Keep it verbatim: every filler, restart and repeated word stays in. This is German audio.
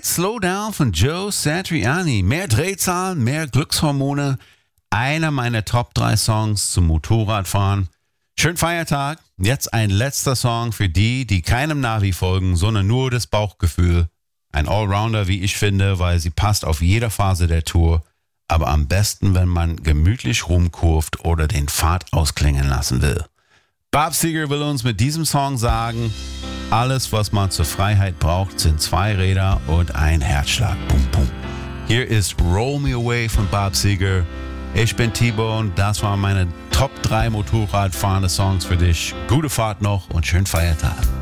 jetzt Slow Down von Joe Satriani. Mehr Drehzahlen, mehr Glückshormone. Einer meiner Top drei Songs zum Motorradfahren. Schönen Feiertag. Jetzt ein letzter Song für die, die keinem Navi folgen, sondern nur das Bauchgefühl. Ein Allrounder, wie ich finde, weil sie passt auf jeder Phase der Tour. Aber am besten, wenn man gemütlich rumkurvt oder den Fahrt ausklingen lassen will. Bob Seger will uns mit diesem Song sagen, alles, was man zur Freiheit braucht, sind zwei Räder und ein Herzschlag. Pum, pum. Hier ist Roll Me Away von Bob Seger. Ich bin T-Bone, das waren meine Top drei Motorradfahrende Songs für dich. Gute Fahrt noch und schönen Feiertag.